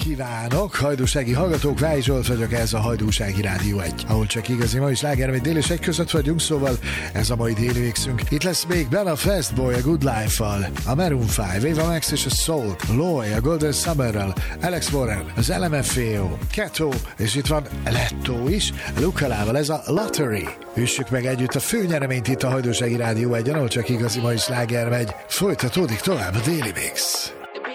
Kívánok, hajdúsági hallgatók, Vályi Zsolt vagyok, ez a Hajdúsági Rádió 1, ahol csak igazi mai sláger, amit dél és egy között vagyunk, szóval ez a mai déli mixünk. Itt lesz még Ben a Fastboy a Good Life-val, a Maroon 5, Ava Max és a Soul, Loy a Golden Summer-rel, Alex Warren, az LMFAO, Keto, és itt van Letto is, Lukalával, ez a Lottery. Üssük meg együtt a főnyereményt itt a Hajdúsági Rádió 1, ahol csak igazi mai sláger megy. Folytatódik tovább a déli mix.